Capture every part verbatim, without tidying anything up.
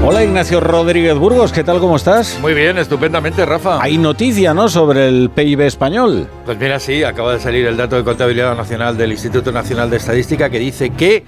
Hola Ignacio Rodríguez Burgos, ¿qué tal? ¿Cómo estás? Muy bien, estupendamente, Rafa. Hay noticia, ¿no?, sobre el P I B español. Pues mira, sí, acaba de salir el dato de contabilidad nacional del Instituto Nacional de Estadística que dice que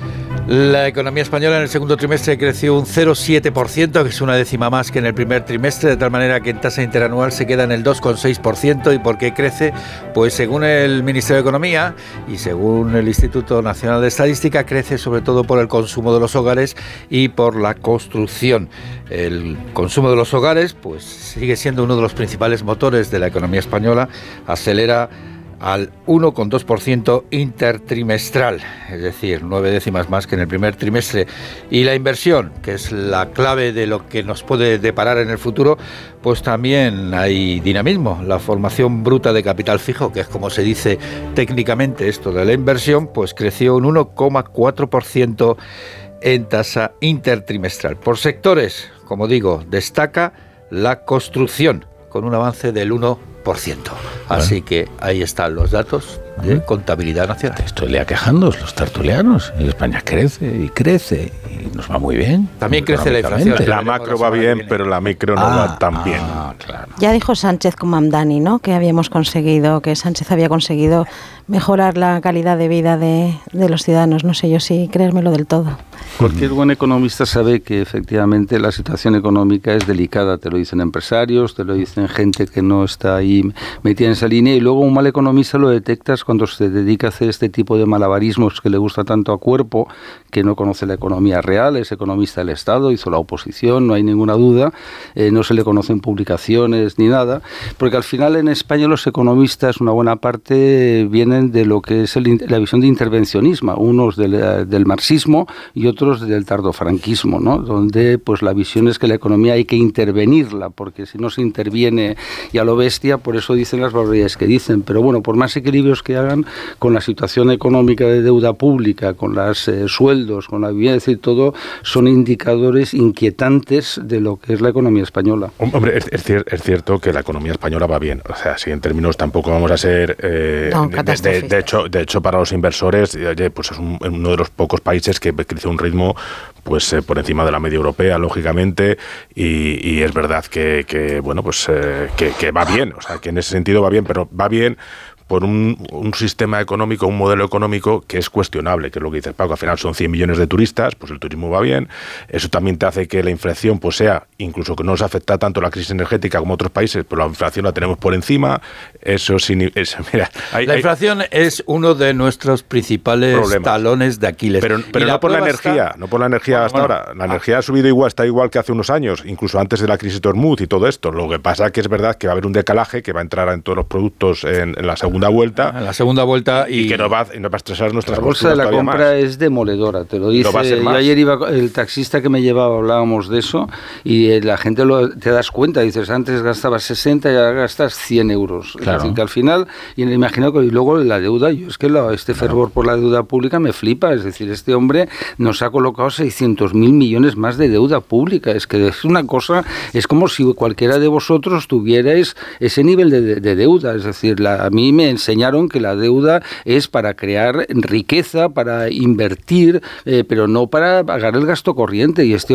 la economía española en el segundo trimestre creció un cero coma siete por ciento, que es una décima más que en el primer trimestre, de tal manera que en tasa interanual se queda en el dos coma seis por ciento. ¿Y por qué crece? Pues según el Ministerio de Economía y según el Instituto Nacional de Estadística, crece sobre todo por el consumo de los hogares y por la construcción. El consumo de los hogares pues sigue siendo uno de los principales motores de la economía española, acelera al uno coma dos por ciento intertrimestral, es decir, nueve décimas más que en el primer trimestre. Y la inversión, que es la clave de lo que nos puede deparar en el futuro, pues también hay dinamismo. La formación bruta de capital fijo, que es como se dice técnicamente esto de la inversión, pues creció un uno coma cuatro por ciento en tasa intertrimestral. Por sectores, como digo, destaca la construcción, con un avance del uno por ciento. Así que ahí están los datos de contabilidad nacional. Estoy lea quejando los tertulianos. Y España crece y crece y nos va muy bien. También crece la inflación. La macro va bien, pero la micro no ah, va tan ah, bien. Claro. Ya dijo Sánchez con Mamdani, ¿no?, que habíamos conseguido, que Sánchez había conseguido mejorar la calidad de vida de, de los ciudadanos. No sé yo si creérmelo del todo. Cualquier buen economista sabe que efectivamente la situación económica es delicada. Te lo dicen empresarios, te lo dicen gente que no está ahí metida en esa línea, y luego un mal economista lo detectas cuando se dedica a hacer este tipo de malabarismos que le gusta tanto a Cuerpo, que no conoce la economía real, es economista del Estado, hizo la oposición, no hay ninguna duda, eh, no se le conocen publicaciones ni nada, porque al final en España los economistas, una buena parte, vienen de lo que es el, la visión de intervencionismo, unos del, del marxismo y otros del tardofranquismo, ¿no?, donde pues la visión es que la economía hay que intervenirla, porque si no se interviene y a lo bestia, por eso dicen las barbaridades que dicen. Pero bueno, por más equilibrios que hagan con la situación económica de deuda pública, con los eh, sueldos, con la vivienda, es decir, todo son indicadores inquietantes de lo que es la economía española. Hombre, es, es, cier- es cierto que la economía española va bien. O sea, si en términos tampoco vamos a ser... Eh, no, de, de, de, hecho, de hecho, para los inversores, oye, pues es un, uno de los pocos países que crece a un ritmo pues eh, por encima de la media europea, lógicamente, y, y es verdad que, que bueno, pues eh, que, que va bien. O sea, que en ese sentido va bien, pero va bien por un, un sistema económico, un modelo económico que es cuestionable, que es lo que dices, Paco. Al final son cien millones de turistas, pues el turismo va bien. Eso también te hace que la inflación pues sea, incluso que no nos afecta tanto la crisis energética como otros países, pero la inflación la tenemos por encima. Eso sin, es, mira, hay, la hay, inflación es uno de nuestros principales problemas. Talones de Aquiles. Pero, pero no por la energía, está... no por la energía bueno, hasta bueno, ahora. La ah. energía ha subido igual, está igual que hace unos años, incluso antes de la crisis de Hormuz y todo esto. Lo que pasa que es verdad que va a haber un decalaje que va a entrar en todos los productos en, en la segunda vuelta. En la segunda vuelta y, y que nos va, nos va a estresar nuestras La bolsa de la compra más. Es demoledora, te lo dice. Lo va a ser más. Yo ayer iba, el taxista que me llevaba, hablábamos de eso, y la gente lo, te das cuenta, dices, antes gastabas sesenta y ahora gastas cien euros. Claro. Es decir, que al final, y me imagino que y luego la deuda, yo es que la, este fervor claro. por la deuda pública me flipa, es decir, este hombre nos ha colocado seiscientos mil millones más de deuda pública, es que es una cosa, es como si cualquiera de vosotros tuvierais ese nivel de, de, de deuda, es decir, la, a mí me enseñaron que la deuda es para crear riqueza, para invertir, eh, pero no para pagar el gasto corriente, y este